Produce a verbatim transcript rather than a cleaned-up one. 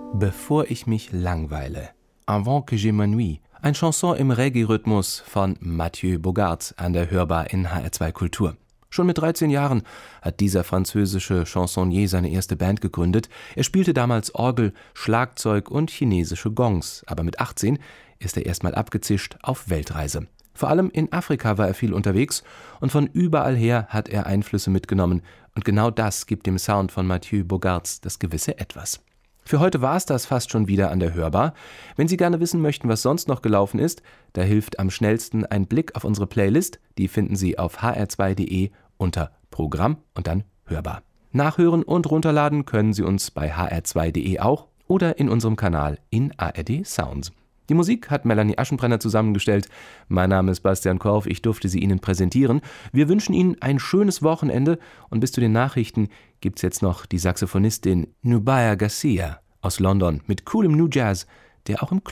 Bevor ich mich langweile. Avant que je m'ennuie. Ein Chanson im Reggae-Rhythmus von Mathieu Bogart an der Hörbar in H R zwei Kultur. Schon mit dreizehn Jahren hat dieser französische Chansonnier seine erste Band gegründet. Er spielte damals Orgel, Schlagzeug und chinesische Gongs. Aber mit achtzehn ist er erstmal abgezischt auf Weltreise. Vor allem in Afrika war er viel unterwegs und von überall her hat er Einflüsse mitgenommen. Und genau das gibt dem Sound von Mathieu Bogarts das gewisse Etwas. Für heute war es das fast schon wieder an der Hörbar. Wenn Sie gerne wissen möchten, was sonst noch gelaufen ist, da hilft am schnellsten ein Blick auf unsere Playlist. Die finden Sie auf h r zwei punkt d e unter Programm und dann Hörbar. Nachhören und runterladen können Sie uns bei h r zwei punkt d e auch oder in unserem Kanal in A R D Sounds. Die Musik hat Melanie Aschenbrenner zusammengestellt. Mein Name ist Bastian Korf, ich durfte sie Ihnen präsentieren. Wir wünschen Ihnen ein schönes Wochenende und bis zu den Nachrichten gibt's jetzt noch die Saxophonistin Nubia Garcia aus London mit coolem New Jazz, der auch im